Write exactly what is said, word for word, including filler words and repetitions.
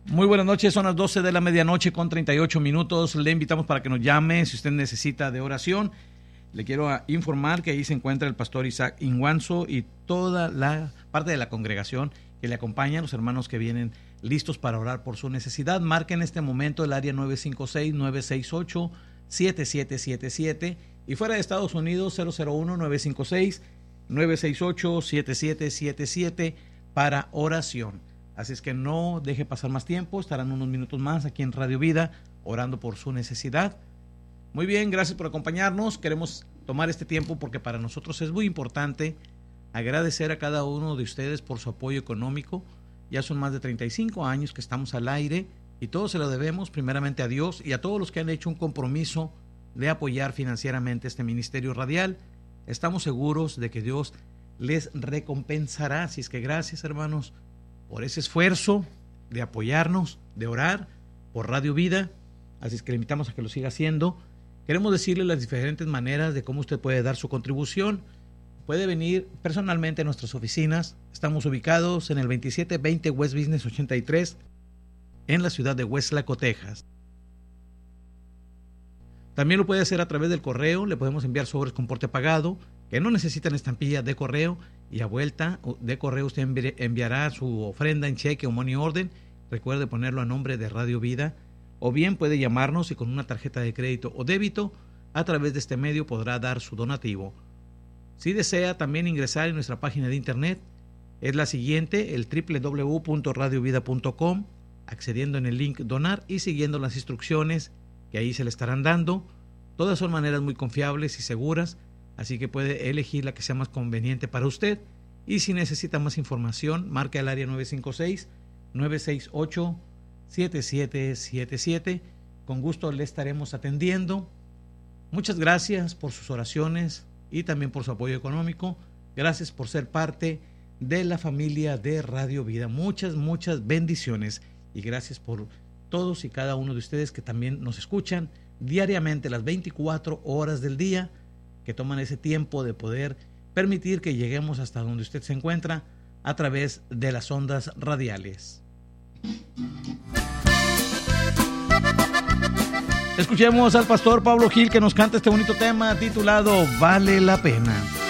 Muy buenas noches, son las doce de la medianoche con treinta y ocho minutos. Le invitamos para que nos llame si usted necesita de oración. Le quiero informar que ahí se encuentra el pastor Isaac Inguanzo y toda la parte de la congregación que le acompaña, los hermanos que vienen listos para orar por su necesidad. Marque en este momento el área nueve cinco seis, nueve seis ocho, siete siete siete siete y fuera de Estados Unidos cero cero uno, nueve cinco seis, nueve seis ocho, siete siete siete siete para oración. Así es que no deje pasar más tiempo, estarán unos minutos más aquí en Radio Vida orando por su necesidad. Muy bien, gracias por acompañarnos. Queremos tomar este tiempo porque para nosotros es muy importante agradecer a cada uno de ustedes por su apoyo económico. Ya son más de treinta y cinco años que estamos al aire y todo se lo debemos primeramente a Dios y a todos los que han hecho un compromiso de apoyar financieramente este ministerio radial. Estamos seguros de que Dios les recompensará. Así es que gracias, hermanos, por ese esfuerzo de apoyarnos, de orar por Radio Vida. Así es que le invitamos a que lo siga haciendo. Queremos decirle las diferentes maneras de cómo usted puede dar su contribución. Puede venir personalmente a nuestras oficinas. Estamos ubicados en el veintisiete veinte West Business ochenta y tres en la ciudad de Westlaco, Texas. También lo puede hacer a través del correo. Le podemos enviar sobres con porte pagado que no necesitan estampilla de correo, y a vuelta de correo usted enviará su ofrenda en cheque o money order. Recuerde ponerlo a nombre de Radio Vida, o bien puede llamarnos y con una tarjeta de crédito o débito a través de este medio podrá dar su donativo. Si desea también ingresar en nuestra página de internet, es la siguiente, el doble u doble u doble u punto radio vida punto com, accediendo en el link donar y siguiendo las instrucciones que ahí se le estarán dando. Todas son maneras muy confiables y seguras, así que puede elegir la que sea más conveniente para usted. Y si necesita más información, marque al área nueve cinco seis, nueve seis ocho, siete siete siete siete. Con gusto le estaremos atendiendo. Muchas gracias por sus oraciones y también por su apoyo económico. Gracias por ser parte de la familia de Radio Vida. Muchas, muchas bendiciones. Y gracias por todos y cada uno de ustedes que también nos escuchan diariamente, las veinticuatro horas del día, que toman ese tiempo de poder permitir que lleguemos hasta donde usted se encuentra a través de las ondas radiales. Escuchemos al pastor Pablo Gil que nos canta este bonito tema titulado Vale la Pena.